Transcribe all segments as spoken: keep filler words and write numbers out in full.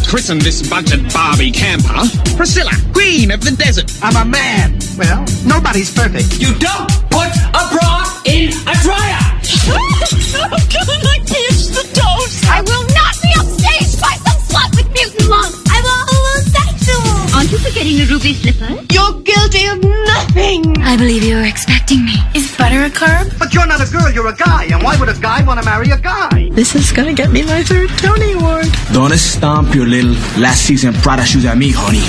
christen this bunted Barbie camper Priscilla, Queen of the Desert. I'm a man. Well, nobody's perfect. You don't put a bra in a dryer! I'm gonna like pierce the toast. I will not be upstaged by some slut with mutant lungs. I'm a homosexual. Aren't you forgetting the ruby slipper? You're guilty of nothing. I believe you were expecting me. Is butter a carb? But you're not a girl, you're a guy. And why would a guy want to marry a guy? This is gonna get me my third Tony Award. Don't stomp your little last season Prada shoes at me, honey.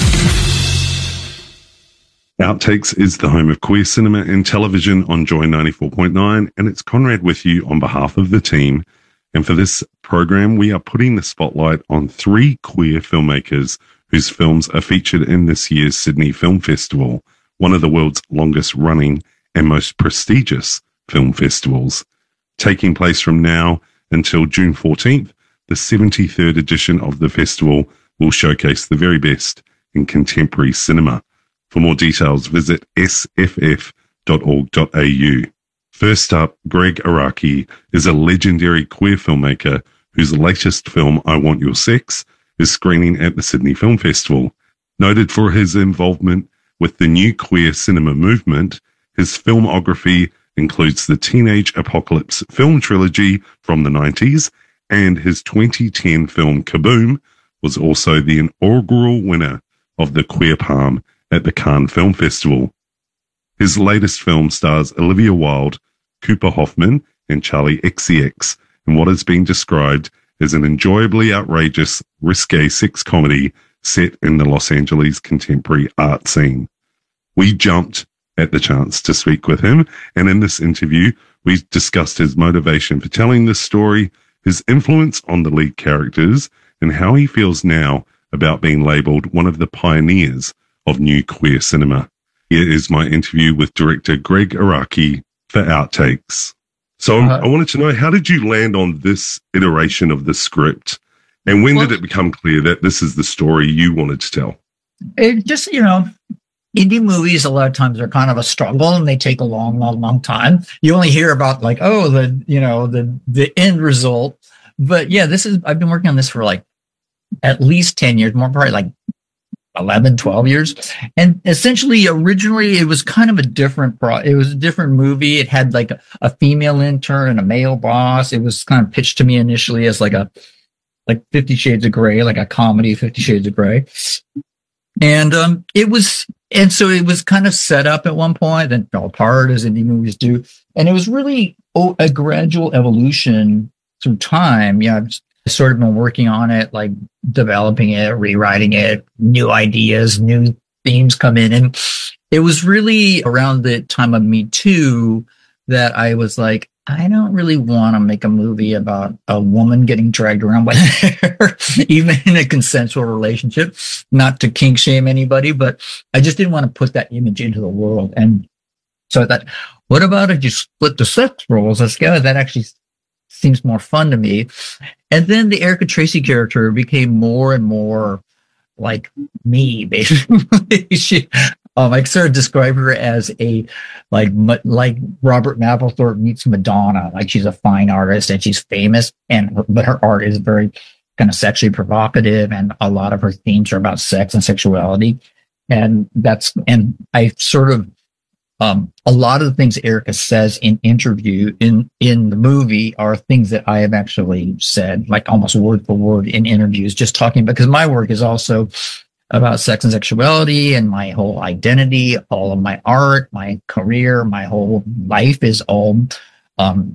Outtakes is the home of queer cinema and television on Joy ninety-four point nine, and it's Conrad with you on behalf of the team. And for this program, we are putting the spotlight on three queer filmmakers whose films are featured in this year's Sydney Film Festival, one of the world's longest running and most prestigious film festivals. Taking place from now until June fourteenth, the seventy-third edition of the festival will showcase the very best in contemporary cinema. For more details, visit s f f dot org dot a u. First up, Greg Araki is a legendary queer filmmaker whose latest film, I Want Your Sex, is screening at the Sydney Film Festival. Noted for his involvement with the new queer cinema movement, his filmography includes the Teenage Apocalypse film trilogy from the nineties, and his twenty ten film Kaboom was also the inaugural winner of the Queer Palm at the Cannes Film Festival. His latest film stars Olivia Wilde, Cooper Hoffman, and Charlie X C X in what has been described as an enjoyably outrageous, risque sex comedy set in the Los Angeles contemporary art scene. We jumped at the chance to speak with him, and in this interview, we discussed his motivation for telling this story, his influence on the lead characters, and how he feels now about being labelled one of the pioneers of new queer cinema. Here is my interview with director Greg Araki for Outtakes. So uh, I wanted to know, how did you land on this iteration of the script? And when well, did it become clear that this is the story you wanted to tell? It just, you know, indie movies a lot of times are kind of a struggle and they take a long, long, long time. You only hear about like, oh, the, you know, the, the end result. But yeah, this is, I've been working on this for like at least ten years, more probably like eleven, twelve years. And essentially, originally, it was kind of a different, pro- it was a different movie. It had like a, a female intern and a male boss. It was kind of pitched to me initially as like a, like Fifty Shades of Grey, like a comedy, Fifty Shades of Grey. And, um, it was, and so it was kind of set up at one point, then fell apart as indie movies do. And it was really oh, a gradual evolution through time. Yeah. I've sort of been working on it, like developing it, rewriting it, new ideas, new themes come in. And it was really around the time of Me Too that I was like, I don't really want to make a movie about a woman getting dragged around by hair, even in a consensual relationship, not to kink shame anybody, but I just didn't want to put that image into the world. And so I thought, what about if you split the sex roles? Let's go. That actually seems more fun to me. And then the Erica Tracy character became more and more like me, basically. she, um, I sort of describe her as a, like, like Robert Mapplethorpe meets Madonna. Like, she's a fine artist and she's famous, and but her art is very kind of sexually provocative, and a lot of her themes are about sex and sexuality. And that's, and I sort of, Um, a lot of the things Erica says in interview in, in the movie are things that I have actually said, like almost word for word in interviews, just talking about, because my work is also about sex and sexuality and my whole identity, all of my art, my career, my whole life is all, um,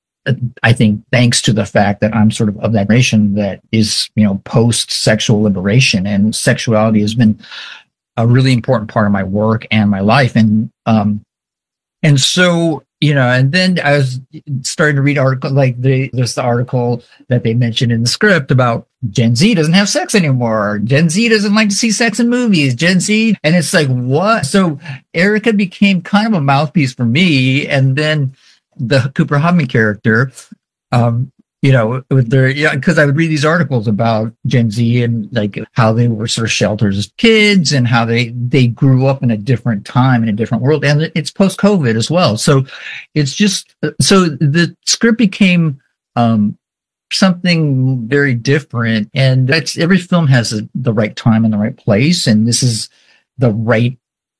I think thanks to the fact that I'm sort of of that generation that is, you know, post sexual liberation, and sexuality has been a really important part of my work and my life. And, um, and so, you know, and then I was starting to read article, like the, there's the article that they mentioned in the script about Gen Z doesn't have sex anymore. Gen Z doesn't like to see sex in movies. Gen Z. And it's like, what? So Erica became kind of a mouthpiece for me. And then the Cooper Hoffman character, um, you know, with their, yeah, because I would read these articles about Gen Z and like how they were sort of sheltered as kids and how they, they grew up in a different time, in a different world. And it's post-COVID as well. So it's just, so the script became, um, something very different. And that's every film has a, the right time and the right place. And this is the right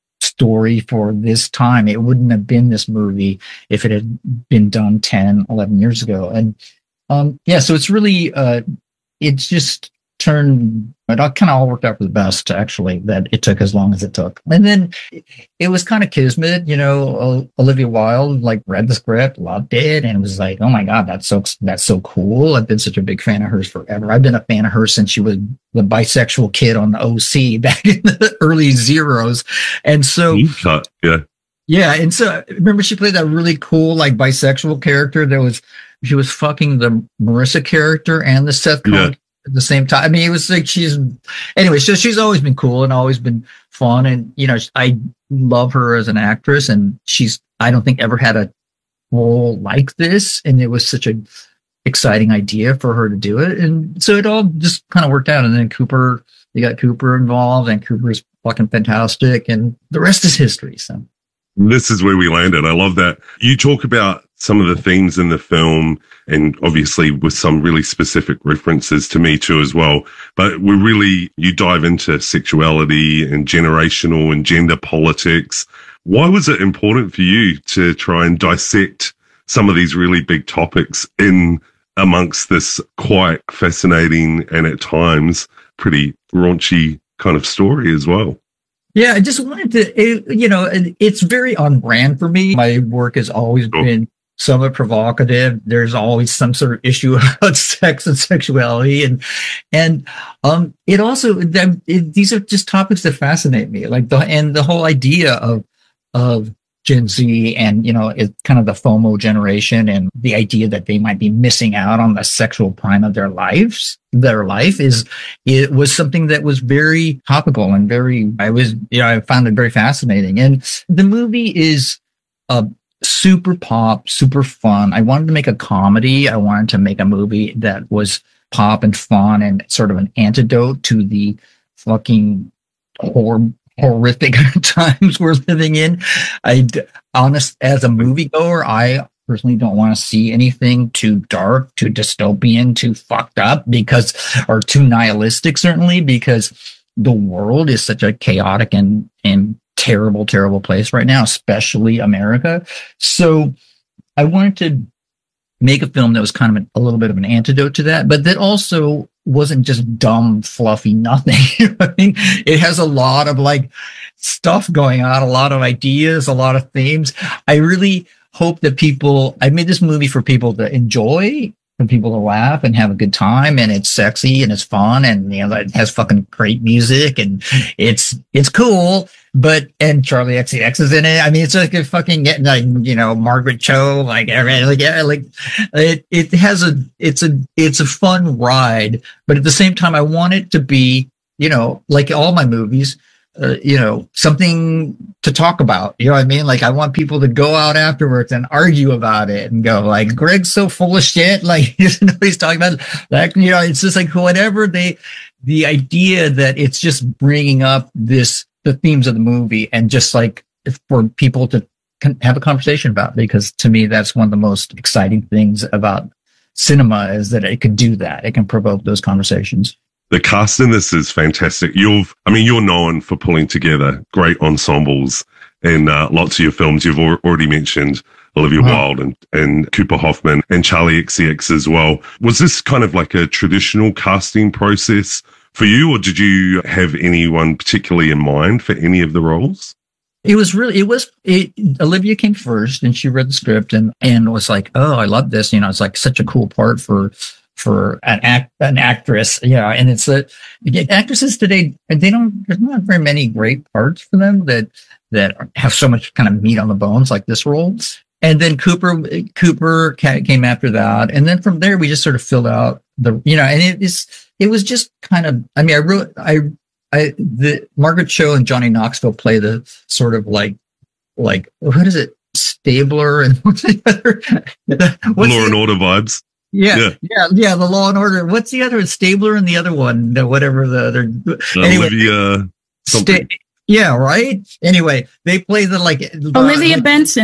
story for this time. It wouldn't have been this movie if it had been done ten, eleven years ago. And um, yeah, so it's really, uh, it's just turned, it all kind of all worked out for the best, actually, that it took as long as it took. And then it, it was kind of kismet, you know, Olivia Wilde, like, read the script, loved it, and was like, oh my God, that's so, that's so cool. I've been such a big fan of hers forever. I've been a fan of her since she was the bisexual kid on the O C back in the early zeros. And so, cut, yeah. Yeah. And so remember she played that really cool, like, bisexual character that was, she was fucking the Marissa character and the Seth Cohen yeah. at the same time. I mean, it was like she's anyway. So she's always been cool and always been fun, and you know, I love her as an actress. And she's I don't think ever had a role like this, and it was such an exciting idea for her to do it. And so it all just kind of worked out. And then Cooper, you got Cooper involved, and Cooper's fucking fantastic, and the rest is history. So this is where we landed. I love that you talk about some of the themes in the film, and obviously with some really specific references to Me Too as well. But we really, you dive into sexuality and generational and gender politics. Why was it important for you to try and dissect some of these really big topics in amongst this quite fascinating and at times pretty raunchy kind of story as well? Yeah, I just wanted to, it, you know, it's very on brand for me. My work has always Cool. been somewhat provocative. There's always some sort of issue about sex and sexuality, and and um, it also them, it, these are just topics that fascinate me. Like the and the whole idea of of Gen Z, and you know, it's kind of the FOMO generation, and the idea that they might be missing out on the sexual prime of their lives. Their life is it was something that was very topical and very. I was you know I found it very fascinating, and the movie is a. super pop, super fun. I wanted to make a comedy. I wanted to make a movie that was pop and fun and sort of an antidote to the fucking hor- horrific times we're living in. I, honest, as a moviegoer, I personally don't want to see anything too dark, too dystopian, too fucked up, because, or too nihilistic, certainly, because the world is such a chaotic and, and terrible, terrible place right now, especially America. So I wanted to make a film that was kind of an, a little bit of an antidote to that, but that also wasn't just dumb, fluffy nothing. You know what I mean? It has a lot of like stuff going on, a lot of ideas, a lot of themes. I really hope that people, I made this movie for people to enjoy, for people to laugh and have a good time, and it's sexy and it's fun, and you know, it has fucking great music, and it's it's cool. But and Charlie X C X is in it. I mean, it's like a fucking getting like you know Margaret Cho, like like yeah, like it. It has a it's a it's a fun ride, but at the same time, I want it to be you know like all my movies. Uh, you know, something to talk about. You know what I mean? Like, I want people to go out afterwards and argue about it and go, like, Greg's so full of shit. Like, he doesn't know what he's talking about. Like, you know, it's just like whatever they, the idea that it's just bringing up this, the themes of the movie, and just like for people to have a conversation about, because to me, that's one of the most exciting things about cinema is that it can do that. It can provoke those conversations. The cast in this is fantastic. You've, I mean, you're known for pulling together great ensembles in uh, lots of your films. You've al- already mentioned Olivia Wow. Wilde and, and Cooper Hoffman and Charlie X C X as well. Was this kind of like a traditional casting process for you, or did you have anyone particularly in mind for any of the roles? It was really, it was, it, Olivia came first, and she read the script and, and was like, oh, I love this. You know, it's like such a cool part for, for an act, an actress. Yeah. And it's a, actresses today, they don't, there's not very many great parts for them that, that have so much kind of meat on the bones like this role. And then Cooper, Cooper came after that. And then from there, we just sort of filled out the, you know, and it is, it was just kind of, I mean, I wrote, I, I, the Margaret Cho and Johnny Knoxville play the sort of like, like, what is it? Stabler and what's the other? What's Law the, and Order vibes. Yeah, Yeah. yeah, yeah, the Law and Order. What's the other? Stabler and the other one, the, whatever the other. Anyway, Olivia something. sta- yeah, right. Anyway, they play the like the, Olivia like, Benson.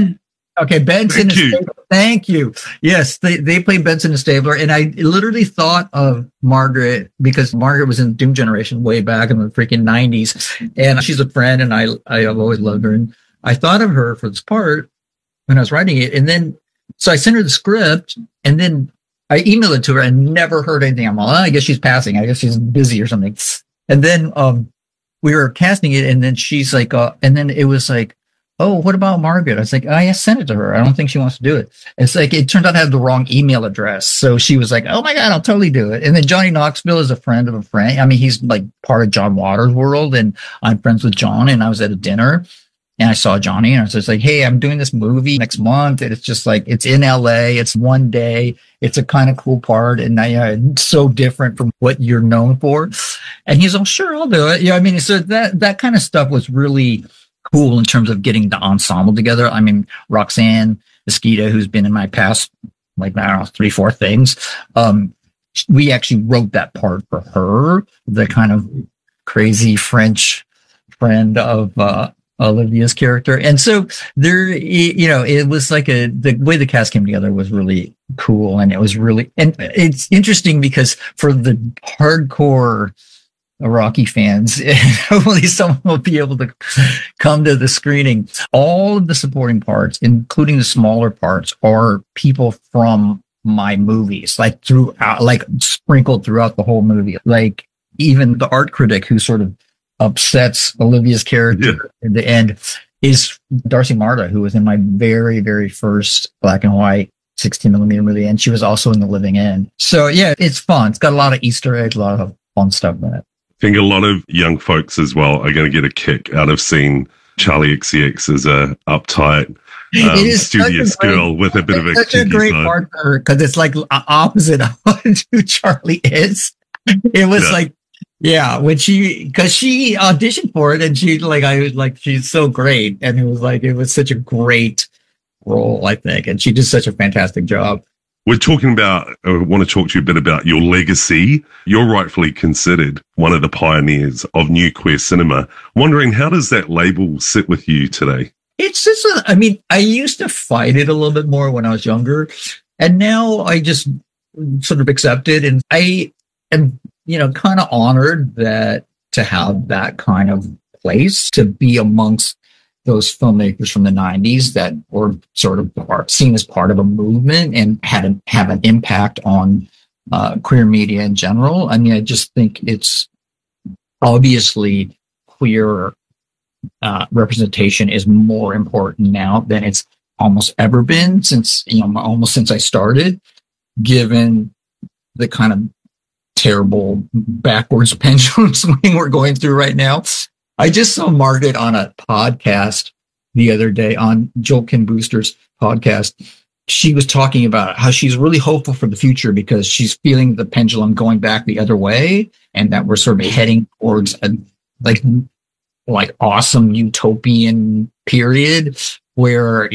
Okay, Benson Thank and you. Stabler. Thank you. Yes, they, they played Benson and Stabler. And I literally thought of Margaret because Margaret was in Doom Generation way back in the freaking nineties. And she's a friend and I, I have always loved her. And I thought of her for this part when I was writing it. And then, so I sent her the script and then I emailed it to her and never heard anything. I'm like, oh, I guess she's passing. I guess she's busy or something. And then, um, we were casting it and then she's like, uh, and then it was like, oh, what about Margaret? I was like, oh, I sent it to her. I don't think she wants to do it. It's like, it turned out I had the wrong email address. So she was like, oh my God, I'll totally do it. And then Johnny Knoxville is a friend of a friend. I mean, he's like part of John Waters' world and I'm friends with John and I was at a dinner and I saw Johnny and I was just like, hey, I'm doing this movie next month. And it's just like, it's in L A. It's one day. It's a kind of cool part. And I, uh, it's so different from what you're known for. And he's like, sure, I'll do it. Yeah. I mean, so that, that kind of stuff was really cool in terms of getting the ensemble together. I mean, Roxanne Mesquita, who's been in my past, like, I don't know, three, four things. Um, we actually wrote that part for her, the kind of crazy French friend of, uh, Olivia's character. And so there, you know, it was like a, the way the cast came together was really cool. And it was really, and it's interesting because for the hardcore Rocky fans, hopefully someone will be able to come to the screening. All of the supporting parts, including the smaller parts, are people from my movies, like throughout, like sprinkled throughout the whole movie. Like even the art critic who sort of upsets Olivia's character yeah. at the end is Darcy Marta, who was in my very, very first black and white sixteen millimeter movie. And she was also in The Living End. So yeah, it's fun. It's got a lot of Easter eggs, a lot of fun stuff in it. I think a lot of young folks as well are going to get a kick out of seeing Charlie X C X as a uptight, um, studious great, girl with a bit of a such a great side. Part for her because it's like opposite of who Charlie is. It was yeah. like, yeah, when she, because she auditioned for it and she like, I was like, she's so great, and it was like, it was such a great role, I think, and she did such a fantastic job. We're talking about, I want to talk to you a bit about your legacy. You're rightfully considered one of the pioneers of new queer cinema. Wondering, how does that label sit with you today? It's just, a, I mean, I used to fight it a little bit more when I was younger. And now I just sort of accept it. And I am, you know, kind of honored that to have that kind of place to be amongst those filmmakers from the nineties that were sort of part, seen as part of a movement and had a, have an impact on uh, queer media in general. I mean, I just think it's obviously queer uh, representation is more important now than it's almost ever been since, you know, almost since I started, given the kind of terrible backwards pendulum swing we're going through right now. I just saw Margaret on a podcast the other day on Joel Kim Booster's podcast. She was talking about how she's really hopeful for the future because she's feeling the pendulum going back the other way and that we're sort of heading towards a like, like awesome utopian period where